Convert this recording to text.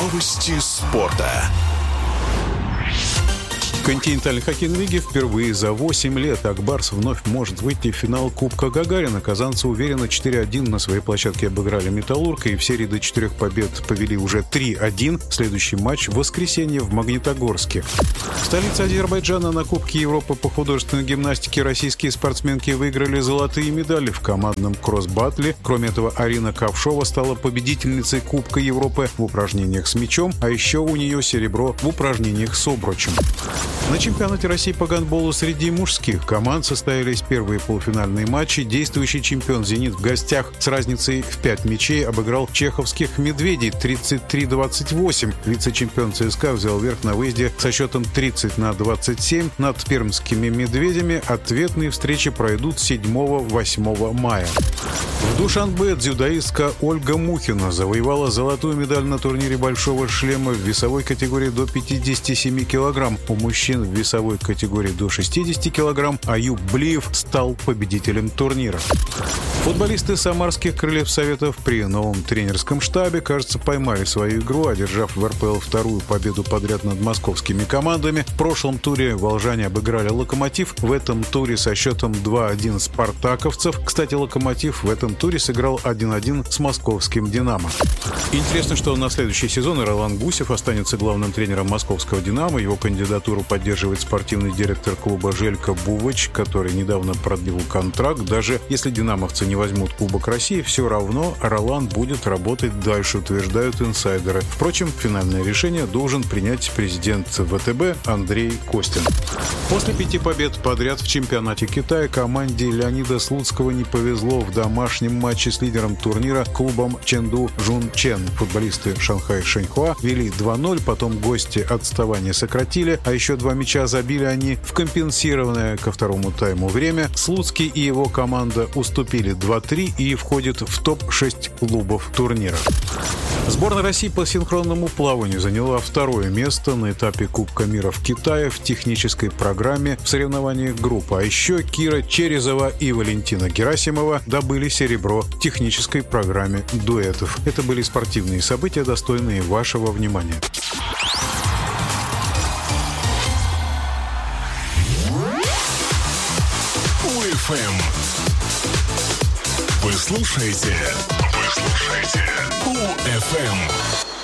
Новости спорта. В континентальной хоккейной лиге впервые за 8 лет «Акбарс» вновь может выйти в финал Кубка Гагарина. Казанцы уверенно 4-1 на своей площадке обыграли «Металлург» и в серии до 4 побед повели уже 3-1. Следующий матч в воскресенье в Магнитогорске. В столице Азербайджана на Кубке Европы по художественной гимнастике российские спортсменки выиграли золотые медали в командном кросс-баттле. Кроме этого, Арина Ковшова стала победительницей Кубка Европы в упражнениях с мячом, а еще у нее серебро в упражнениях с обручем. На чемпионате России по гандболу среди мужских команд состоялись первые полуфинальные матчи. Действующий чемпион «Зенит» в гостях с разницей в 5 мячей обыграл чеховских «Медведей» 33-28. Вице-чемпион ЦСКА взял верх на выезде со счетом 30-27 над пермскими «Медведями». Ответные встречи пройдут 7-8 мая. В Душанбе дзюдоистка Ольга Мухина завоевала золотую медаль на турнире «Большого шлема» в весовой категории до 57 килограмм. У мужчин в весовой категории до 60 килограмм Аюб Блиев стал победителем турнира. Футболисты самарских «Крыльев Советов» при новом тренерском штабе, кажется, поймали свою игру, одержав в РПЛ вторую победу подряд над московскими командами. В прошлом туре волжане обыграли «Локомотив», в этом туре со счетом 2-1 спартаковцев. Кстати, «Локомотив» в этом туре сыграл 1-1 с московским «Динамо». Интересно, что на следующий сезон Ролан Гусев останется главным тренером московского «Динамо». Его кандидатуру поддерживает спортивный директор клуба Желько Бувыч, который недавно продлил контракт. Даже если динамовцы не возьмут Кубок России, все равно Ролан будет работать дальше, утверждают инсайдеры. Впрочем, финальное решение должен принять президент ВТБ Андрей Костин. После 5 побед подряд в чемпионате Китая команде Леонида Слуцкого не повезло в домашнем матче с лидером турнира клубом Чэнду Жунчэн. Футболисты Шанхай Шэньхуа вели 2-0, потом гости отставание сократили, а еще 2 мяча забили они в компенсированное ко второму тайму время. Слуцкий и его команда уступили 2-3 и входит в топ-6 клубов турнира. Сборная России по синхронному плаванию заняла 2-е место на этапе Кубка мира в Китае в технической программе в соревнованиях групп. А еще Кира Черезова и Валентина Герасимова добыли серебро в технической программе дуэтов. Это были спортивные события, достойные вашего внимания. УФМ. Вы слушаете УФМ.